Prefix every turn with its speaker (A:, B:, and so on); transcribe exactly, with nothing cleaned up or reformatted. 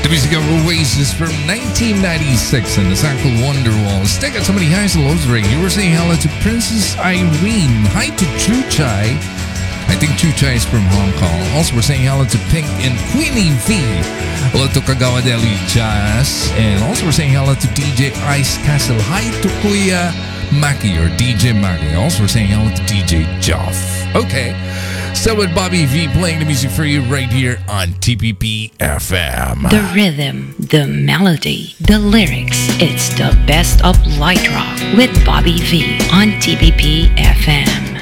A: music of Oasis from nineteen ninety-six and the song called Wonderwall. Stick out so many highs and lows right here. We're saying hello to Princess Irene. Hi to Chu Chai. I think Chu Chai is from Hong Kong. Also, we're saying hello to Pink and Queenie V. Hello to Kagawa Deli Jazz. And also, we're saying hello to D J Ice Castle. Hi to Kuya Maki or D J Maki. Also, we're saying hello to D J Joff. Okay. So with Bobby V playing the music for you right here on T P P F M.
B: The rhythm, the melody, the lyrics. It's the best of light rock with Bobby V on T P P F M.